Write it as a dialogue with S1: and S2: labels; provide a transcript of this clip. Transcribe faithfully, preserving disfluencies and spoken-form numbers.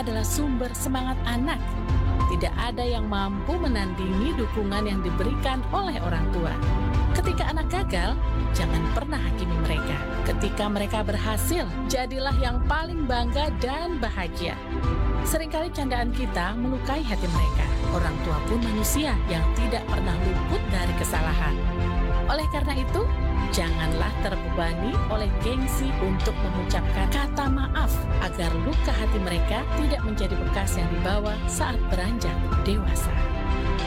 S1: adalah sumber semangat anak. Tidak ada yang mampu menandingi dukungan yang diberikan oleh orang tua. Ketika anak gagal, jangan pernah hakimi mereka. Ketika mereka berhasil, jadilah yang paling bangga dan bahagia. Seringkali candaan kita melukai hati mereka. Orang tua pun manusia yang tidak pernah luput dari kesalahan. Oleh karena itu, janganlah terbebani oleh gengsi untuk mengucapkan kata maaf agar luka hati mereka tidak menjadi bekas yang dibawa saat beranjak dewasa.